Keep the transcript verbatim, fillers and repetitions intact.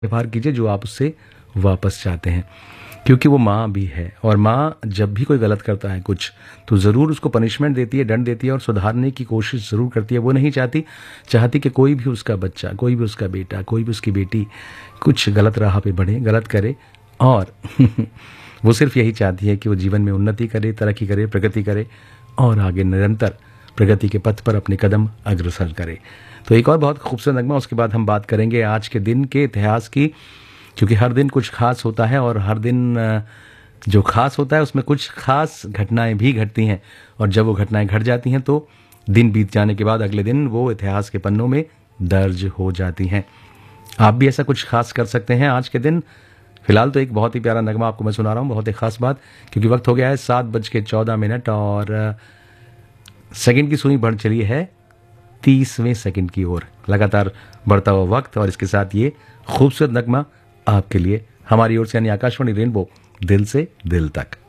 व्यवहार कीजिए जो आप उससे वापस चाहते हैं, क्योंकि वो माँ भी है और माँ जब भी कोई गलत करता है कुछ तो ज़रूर उसको पनिशमेंट देती है, दंड देती है और सुधारने की कोशिश ज़रूर करती है। वो नहीं चाहती चाहती कि कोई भी उसका बच्चा, कोई भी उसका बेटा, कोई भी उसकी बेटी कुछ गलत राह पे बढ़े, गलत करे और वो सिर्फ यही चाहती है कि वो जीवन में उन्नति करे, तरक्की करे, प्रगति करे और आगे निरंतर प्रगति के पथ पर अपने कदम अग्रसर करे। तो एक और बहुत खूबसूरत नगमा, उसके बाद हम बात करेंगे आज के दिन के इतिहास की, क्योंकि हर दिन कुछ खास होता है और हर दिन जो खास होता है उसमें कुछ खास घटनाएं भी घटती हैं और जब वो घटनाएं घट जाती हैं तो दिन बीत जाने के बाद अगले दिन वो इतिहास के पन्नों में दर्ज हो जाती हैं। आप भी ऐसा कुछ खास कर सकते हैं आज के दिन। फिलहाल तो एक बहुत ही प्यारा नगमा आपको मैं सुना रहा हूँ, बहुत ही खास बात, क्योंकि वक्त हो गया है सात बज के चौदह मिनट और सेकंड की सुई बढ़ चली है तीसवें सेकंड की ओर। लगातार बढ़ता हुआ वक्त और इसके साथ ये खूबसूरत नगमा आपके लिए हमारी ओर से, यानी आकाशवाणी रेनबो, दिल से दिल तक।